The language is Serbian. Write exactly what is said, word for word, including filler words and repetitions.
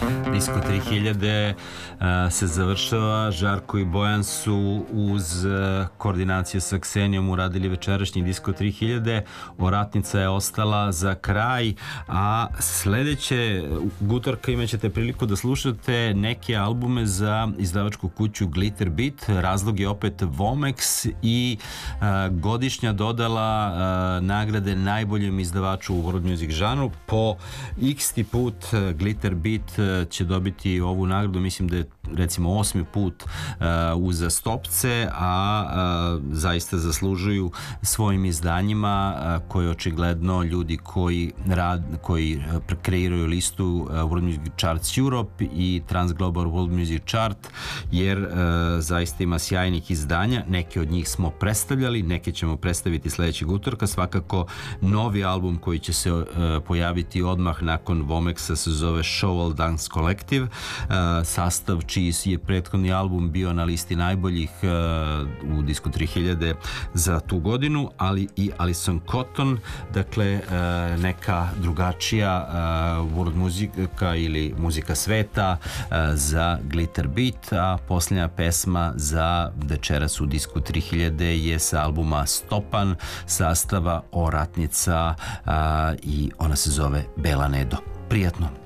Disko tri hiljade se završava. Žarko i Bojan su uz koordinaciju sa Ksenijom uradili večerašnji Disko tri hiljade. Oratnica je ostala za kraj, a sledeće utorka imat ćete priliku da slušate neke albume za izdavačku kuću Glitter Beat. Razlog je opet Vomex i godišnja dodala nagrade najboljem izdavaču u world music žanru. Po x-ti put Glitter Beat će dobiti ovu nagradu, mislim da je recimo osmi put uh, uzastopce, a uh, zaista zaslužuju svojim izdanjima uh, koje očigledno ljudi koji rad, koji uh, kreiraju listu uh, World Music Charts Europe i Transglobal World Music Chart, jer uh, zaista ima sjajnih izdanja. Neke od njih smo predstavljali, neke ćemo predstaviti sledećeg utorka. Svakako novi album koji će se uh, pojaviti odmah nakon Vomexa se zove Show All Dance Collective, uh, sastav čiji je prethodni album bio na listi najboljih uh, u Disco tri hiljade za tu godinu, ali i Alison Cotton, dakle uh, neka drugačija uh, world muzika ili muzika sveta uh, za Glitter Beat, a posljednja pesma za večeras u Disco tri hiljade je sa albuma Stopan sastava Oratnica uh, i ona se zove Bela Nedo. Prijatno!